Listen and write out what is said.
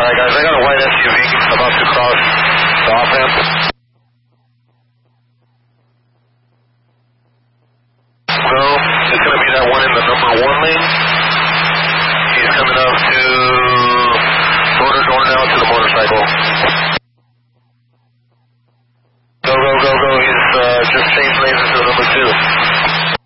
Alright guys, I got a white SUV about to cross the off-ramp. So, it's going to be that one in the number 1 lane. He's coming up to door now to the motorcycle. Go, go, go, go. He's just changed lanes into the number 2.